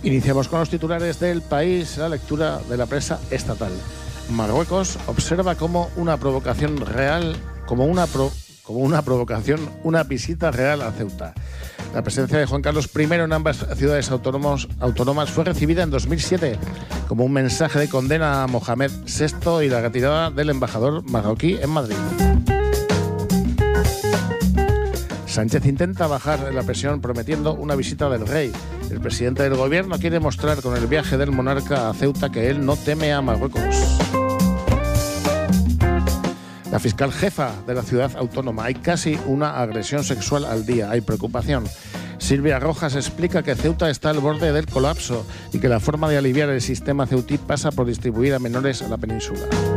Iniciamos con los titulares del País, la lectura de la prensa estatal. Marruecos observa como una provocación real, una visita real a Ceuta. La presencia de Juan Carlos I en ambas ciudades autónomas fue recibida en 2007 como un mensaje de condena a Mohamed VI y la retirada del embajador marroquí en Madrid. Sánchez intenta bajar la presión prometiendo una visita del rey. El presidente del gobierno quiere mostrar con el viaje del monarca a Ceuta que él no teme a Marruecos. La fiscal jefa de la ciudad autónoma: hay casi una agresión sexual al día, hay preocupación. Silvia Rojas explica que Ceuta está al borde del colapso y que la forma de aliviar el sistema ceutí pasa por distribuir a menores a la península.